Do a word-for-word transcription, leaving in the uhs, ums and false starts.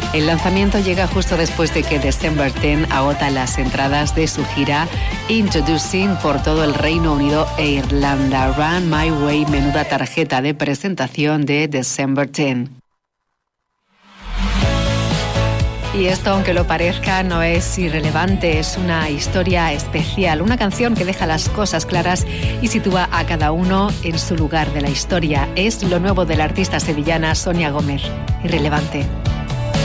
El lanzamiento llega justo después de que December diez agota las entradas de su gira Introducing por todo el Reino Unido e Irlanda. Run My Way, menuda tarjeta de presentación de December diez. Y esto, aunque lo parezca, no es irrelevante, es una historia especial, una canción que deja las cosas claras y sitúa a cada uno en su lugar de la historia. Es lo nuevo de la artista sevillana Sonia Gómez. Irrelevante.